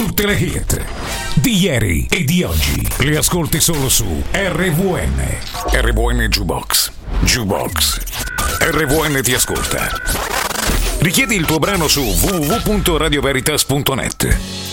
Tutte le hit di ieri e di oggi le ascolti solo su RVN. RVN Jukebox. Jukebox. RVN ti ascolta. Richiedi il tuo brano su www.radioveritas.net.